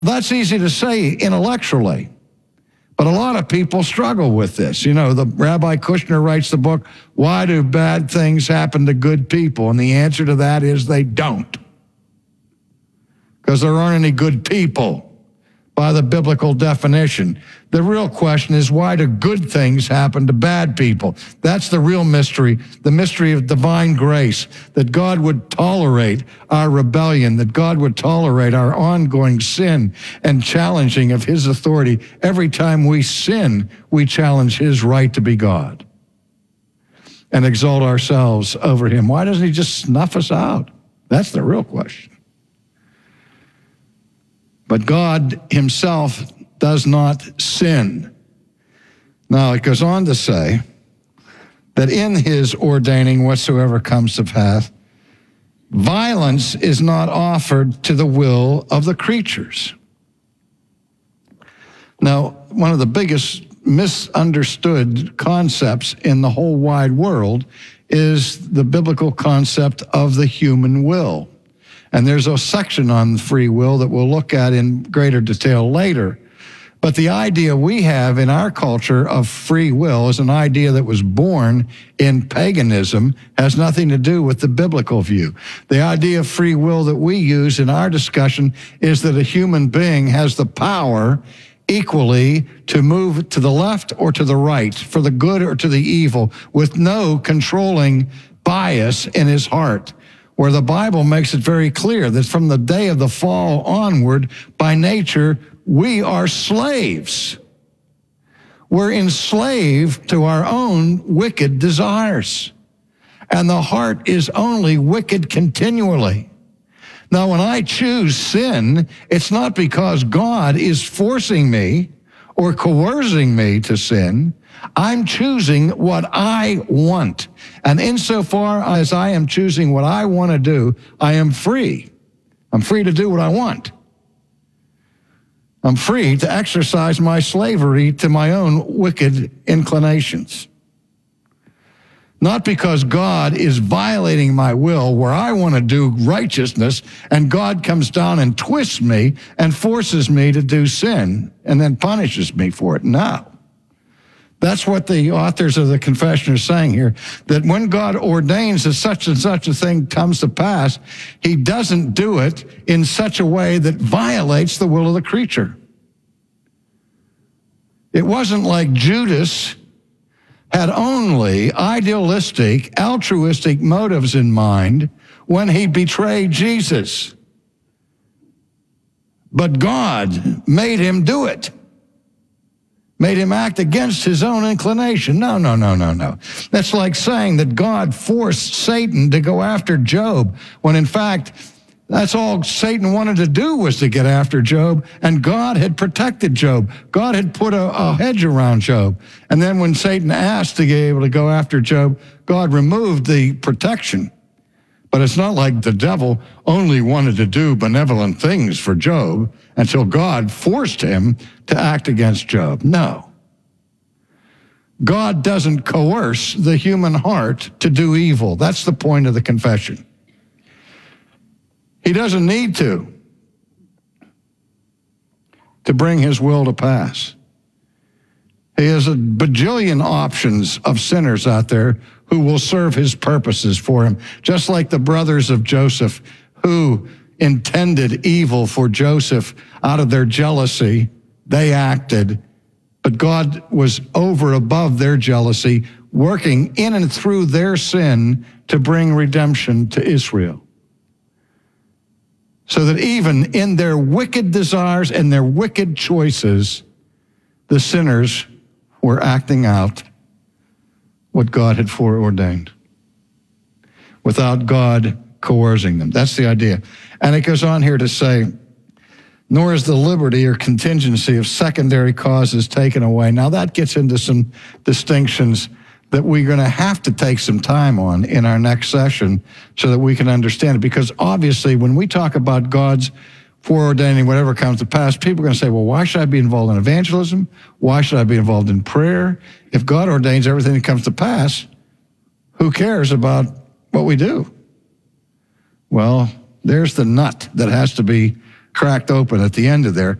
That's easy to say intellectually, but a lot of people struggle with this. You know, the Rabbi Kushner writes the book, Why Do Bad Things Happen to Good People? And the answer to that is they don't. Because there aren't any good people by the biblical definition. The real question is, why do good things happen to bad people? That's the real mystery, the mystery of divine grace, that God would tolerate our rebellion, that God would tolerate our ongoing sin and challenging of his authority. Every time we sin, we challenge his right to be God and exalt ourselves over him. Why doesn't he just snuff us out? That's the real question. But God himself does not sin. Now, it goes on to say that in his ordaining whatsoever comes to pass, violence is not offered to the will of the creatures. Now, one of the biggest misunderstood concepts in the whole wide world is the biblical concept of the human will. And there's a section on free will that we'll look at in greater detail later. But the idea we have in our culture of free will is an idea that was born in paganism, has nothing to do with the biblical view. The idea of free will that we use in our discussion is that a human being has the power equally to move to the left or to the right, for the good or to the evil, with no controlling bias in his heart. Where the Bible makes it very clear that from the day of the fall onward, by nature, we are slaves. We're enslaved to our own wicked desires. And the heart is only wicked continually. Now, when I choose sin, it's not because God is forcing me or coercing me to sin. I'm choosing what I want. And insofar as I am choosing what I want to do, I am free. I'm free to do what I want. I'm free to exercise my slavery to my own wicked inclinations. Not because God is violating my will where I want to do righteousness and God comes down and twists me and forces me to do sin and then punishes me for it. No. That's what the authors of the confession are saying here, that when God ordains that such and such a thing comes to pass, he doesn't do it in such a way that violates the will of the creature. It wasn't like Judas had only idealistic, altruistic motives in mind when he betrayed Jesus. But God made him do it. Made him act against his own inclination. No. That's like saying that God forced Satan to go after Job, when in fact, that's all Satan wanted to do was to get after Job, and God had protected Job. God had put a hedge around Job. And then when Satan asked to be able to go after Job, God removed the protection. But it's not like the devil only wanted to do benevolent things for Job until God forced him to act against Job. No. God doesn't coerce the human heart to do evil. That's the point of the confession. He doesn't need to bring his will to pass. He has a bajillion options of sinners out there who will serve his purposes for him, just like the brothers of Joseph who intended evil for Joseph out of their jealousy. They acted, but God was over above their jealousy, working in and through their sin to bring redemption to Israel. So that even in their wicked desires and their wicked choices, the sinners were acting out what God had foreordained without God coercing them. That's the idea. And it goes on here to say, nor is the liberty or contingency of secondary causes taken away. Now that gets into some distinctions that we're going to have to take some time on in our next session so that we can understand it. Because obviously when we talk about God's foreordaining whatever comes to pass, people are going to say, well, why should I be involved in evangelism? Why should I be involved in prayer? If God ordains everything that comes to pass, who cares about what we do? Well, there's the nut that has to be cracked open at the end of there.